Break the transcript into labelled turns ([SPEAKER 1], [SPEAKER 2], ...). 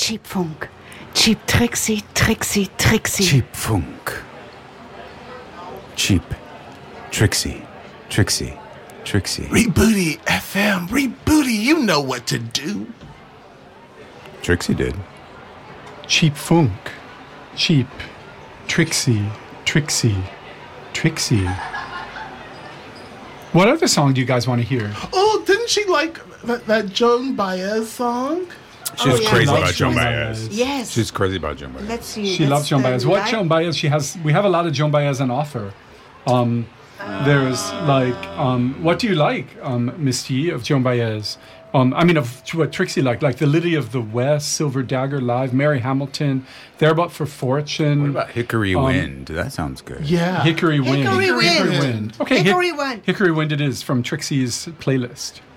[SPEAKER 1] Cheap Funk. Cheap Trixie, Trixie, Trixie.
[SPEAKER 2] Cheap Funk. Cheap Trixie, Trixie, Trixie.
[SPEAKER 3] Rebooty FM, Rebooty, you know what to do.
[SPEAKER 2] Trixie did.
[SPEAKER 4] Cheap Funk. Cheap. Trixie. Trixie. Trixie. What other song do you guys want to hear?
[SPEAKER 3] Oh, didn't she like that Joan Baez song?
[SPEAKER 2] She's crazy about Joan
[SPEAKER 4] Joan
[SPEAKER 2] Baez.
[SPEAKER 4] Baez.
[SPEAKER 1] Yes.
[SPEAKER 2] She's crazy about Joan Baez.
[SPEAKER 1] Let's see.
[SPEAKER 4] She loves Joan Baez. What Joan Baez she has? We have a lot of Joan Baez on offer. There's like, what do you like, Misty, of Joan Baez? I mean, of what Trixie like the Lily of the West, Silver Dagger Live, Mary Hamilton, Thereabout for Fortune.
[SPEAKER 2] What about Hickory Wind? That sounds good.
[SPEAKER 3] Yeah.
[SPEAKER 4] Hickory Wind.
[SPEAKER 1] Hickory Wind.
[SPEAKER 4] Okay,
[SPEAKER 1] Hickory Wind.
[SPEAKER 4] Hickory Wind it is from Trixie's playlist.